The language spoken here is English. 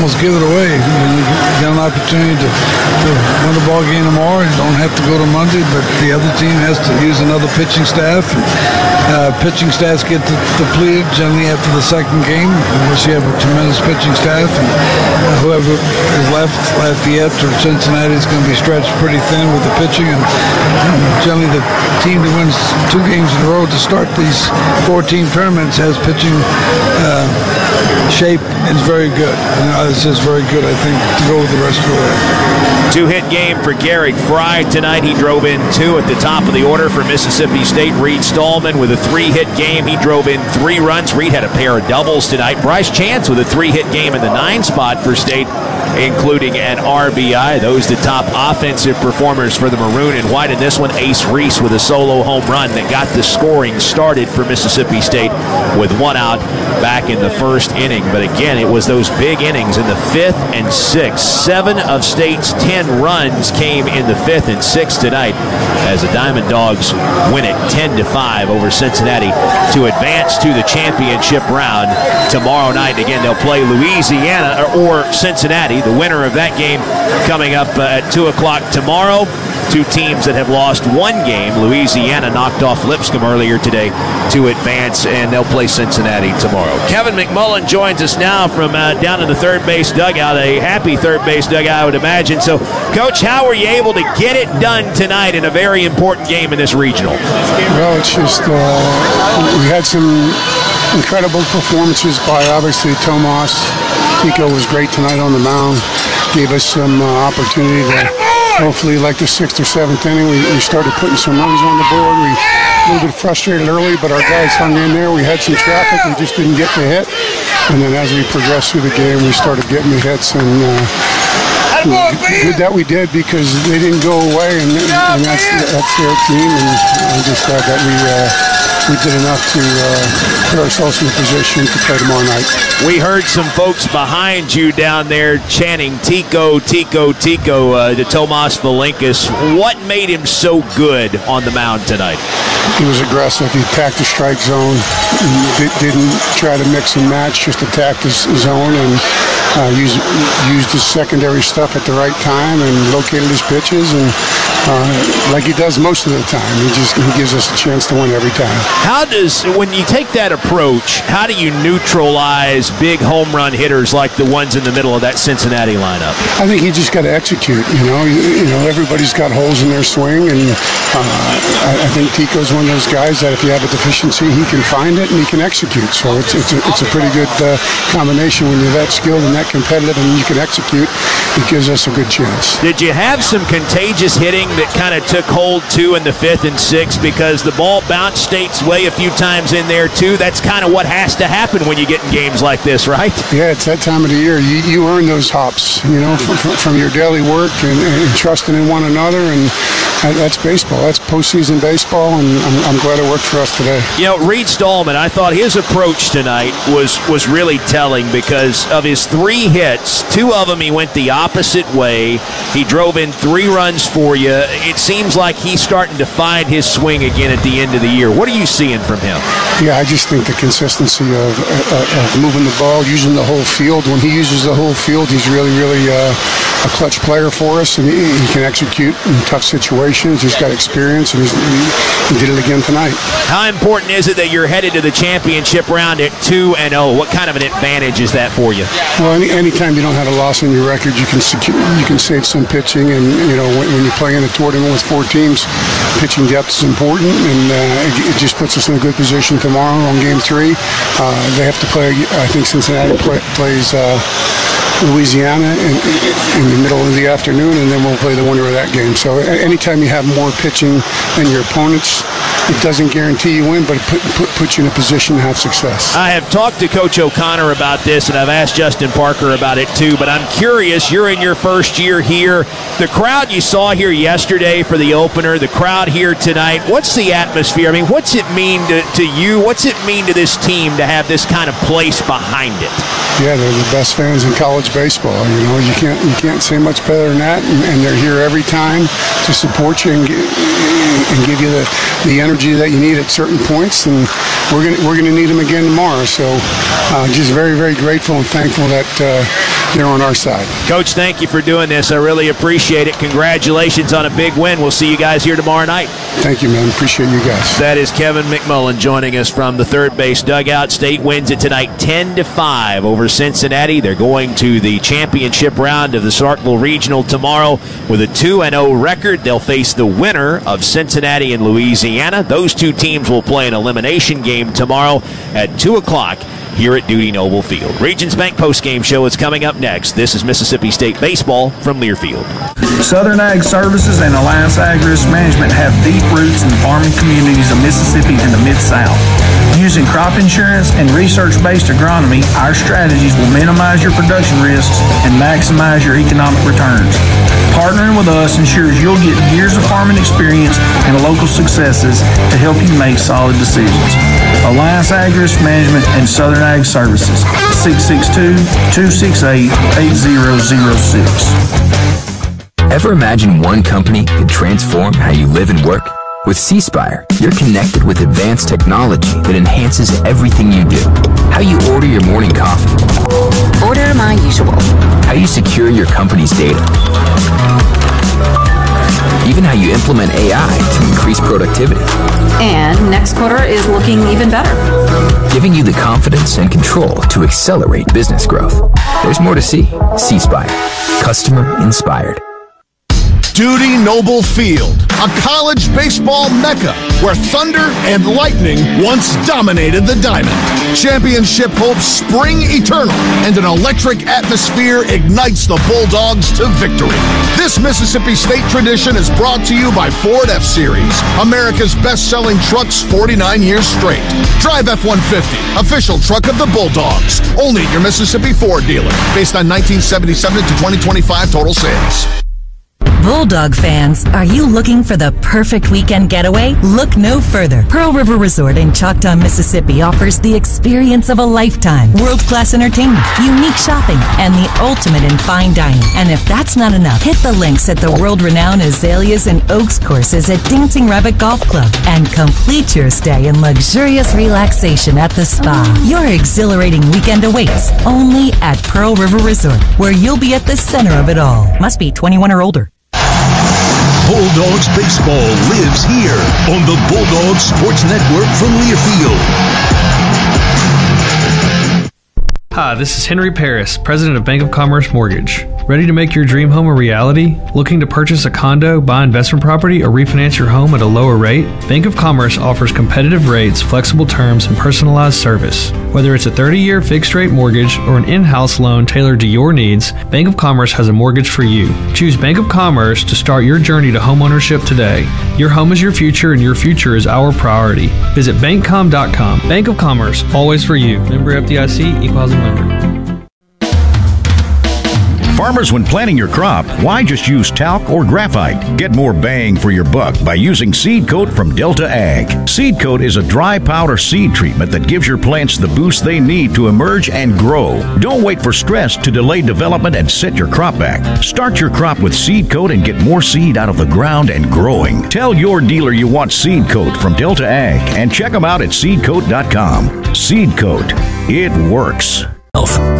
almost give it away. You get an opportunity to win the ball game tomorrow. You don't have to go to Monday, but the other team has to use another pitching staff. Pitching staffs get depleted generally after the second game, unless you have a tremendous pitching staff. And whoever is left, Lafayette or Cincinnati, is going to be stretched pretty thin with the pitching. And generally, the team that wins 2 games in a row to start these 4-team tournaments has pitching shape is very good. It's just very good, I think, to go with the rest of the way. 2-hit game for Garrett Fry tonight. He drove in 2 at the top of the order for Mississippi State. Reed Stallman with a 3-hit game. He drove in 3 runs. Reed had a pair of doubles tonight. Bryce Chance with a 3-hit game in the 9 spot for State, including an RBI. Those the top offensive performers for the Maroon and White. In this one, Ace Reese with a solo home run that got the scoring started for Mississippi State with 1 out back in the first inning. But again, it was those big innings in the 5th and 6th. 7 of State's 10 runs came in the 5th and 6th tonight as the Diamond Dogs win it 10-5 over Cincinnati to advance to the championship round tomorrow night. Again, they'll play Louisiana or Cincinnati. The winner of that game coming up at 2 o'clock tomorrow. 2 teams that have lost 1 game. Louisiana knocked off Lipscomb earlier today to advance, and they'll play Cincinnati tomorrow. Kevin McMullen joins us now from down in the third base dugout, a happy third base dugout, I would imagine. So, Coach, how were you able to get it done tonight in a very important game in this regional? Well, it's just we had some incredible performances by, obviously, Tomas. Tico was great tonight on the mound. Gave us some opportunity to hopefully, like the 6th or 7th inning, we started putting some runs on the board. We a little bit frustrated early, but our guys hung in there. We had some traffic. We just didn't get the hit. And then as we progressed through the game, we started getting the hits. And good that we did, because they didn't go away, and that's their team. And I'm just glad that we did enough to put ourselves in a position to play tomorrow night. We heard some folks behind you down there chanting Tico, Tico, Tico to Tomas Valinkas. What made him so good on the mound tonight? He was aggressive. He attacked the strike zone. He didn't try to mix and match, just attacked his zone and used his secondary stuff at the right time and located his pitches, and like he does most of the time. He gives us a chance to win every time. When you take that approach, how do you neutralize big home run hitters like the ones in the middle of that Cincinnati lineup? I think he just got to execute. Everybody's got holes in their swing, and I think Tico's one of those guys that if you have a deficiency, he can find it and he can execute. So it's a pretty good combination when you're that skilled and that competitive and you can execute. It gives us a good chance. Did you have some contagious hitting that kind of took hold too in the 5th and 6th, because the ball bounced State's way a few times in there too? That's kind of what has to happen when you get in games like this, right? Yeah, it's that time of the year. You earn those hops, from your daily work and trusting in one another, and that's baseball. That's postseason baseball, and I'm glad it worked for us today. Reed Stallman, I thought his approach tonight was really telling, because of his 3 hits, 2 of them he went the opposite way. He drove in 3 runs for you. It seems like he's starting to find his swing again at the end of the year. What are you seeing from him? Yeah, I just think the consistency of moving the ball, using the whole field. When he uses the whole field, he's really, really a clutch player for us, and he can execute in tough situations. He's got experience, and he did it again tonight. How important is it that you're headed to the championship round at 2-0? What kind of an advantage is that for you? Well, anytime you don't have a loss in your record, you can save some pitching, and when you play in a tournament with 4 teams, pitching depth is important, and it just puts us in a good position tomorrow on Game 3. They have to play. I think Cincinnati plays Louisiana in the middle of the afternoon, and then we'll play the winner of that game. So anytime you have more pitching than your opponents, it doesn't guarantee you win, but it puts you in a position to have success. I have talked to Coach O'Connor about this, and I've asked Justin Parker about it too, but I'm curious, you're in your first year here. The crowd you saw here yesterday for the opener, the crowd here tonight, what's the atmosphere? I mean, what's it mean to you? What's it mean to this team to have this kind of place behind it? Yeah, they're the best fans in college baseball. You can't say much better than that, and they're here every time to support you and give you the energy that you need at certain points, and we're gonna need them again tomorrow. So just very, very grateful and thankful that they're on our side. Coach, thank you for doing this. I really appreciate it. Congratulations on a big win. We'll see you guys here tomorrow night. Thank you, man. Appreciate you guys. That is Kevin McMullen joining us from the third base dugout. State wins it tonight 10-5 over Cincinnati. They're going to the championship round of the Starkville Regional tomorrow with a 2-0 record. They'll face the winner of Cincinnati and Louisiana. Those two teams will play an elimination game tomorrow at 2 o'clock here at Dudy Noble Field. Regions Bank postgame show is coming up next. This is Mississippi State Baseball from Learfield. Southern Ag Services and Alliance Ag-Risk Management have deep roots in the farming communities of Mississippi and the Mid-South. Using crop insurance and research-based agronomy, our strategies will minimize your production risks and maximize your economic returns. Partnering with us ensures you'll get years of farming experience and local successes to help you make solid decisions. Alliance Ag-Risk Management and Southern Ag Services, 662-268-8006. Ever imagine one company could transform how you live and work? With C-Spire, you're connected with advanced technology that enhances everything you do. How you order your morning coffee. Order my usual. How you secure your company's data. Even how you implement AI to increase productivity. And next quarter is looking even better. Giving you the confidence and control to accelerate business growth. There's more to see. C-Spire. Customer inspired. Dudy Noble Field, a college baseball mecca where thunder and lightning once dominated the diamond. Championship hopes spring eternal, and an electric atmosphere ignites the Bulldogs to victory. This Mississippi State tradition is brought to you by Ford F-Series, America's best-selling trucks 49 years straight. Drive F-150, official truck of the Bulldogs. Only at your Mississippi Ford dealer, based on 1977 to 2025 total sales. Bulldog fans, are you looking for the perfect weekend getaway? Look no further. Pearl River Resort in Choctaw, Mississippi offers the experience of a lifetime. World-class entertainment, unique shopping, and the ultimate in fine dining. And if that's not enough, hit the links at the world-renowned Azaleas and Oaks courses at Dancing Rabbit Golf Club and complete your stay in luxurious relaxation at the spa. Your exhilarating weekend awaits only at Pearl River Resort, where you'll be at the center of it all. Must be 21 or older. Bulldogs baseball lives here on the Bulldogs Sports Network from Learfield. Hi, this is Henry Paris, president of Bank of Commerce Mortgage. Ready to make your dream home a reality? Looking to purchase a condo, buy investment property, or refinance your home at a lower rate? Bank of Commerce offers competitive rates, flexible terms, and personalized service. Whether it's a 30-year fixed-rate mortgage or an in-house loan tailored to your needs, Bank of Commerce has a mortgage for you. Choose Bank of Commerce to start your journey to homeownership today. Your home is your future, and your future is our priority. Visit bankcom.com. Bank of Commerce, always for you. Member FDIC, equal housing lender. Farmers, when planting your crop, why just use talc or graphite? Get more bang for your buck by using Seed Coat from Delta Ag. Seed Coat is a dry powder seed treatment that gives your plants the boost they need to emerge and grow. Don't wait for stress to delay development and set your crop back. Start your crop with Seed Coat and get more seed out of the ground and growing. Tell your dealer you want Seed Coat from Delta Ag and check them out at seedcoat.com. Seed Coat. It works.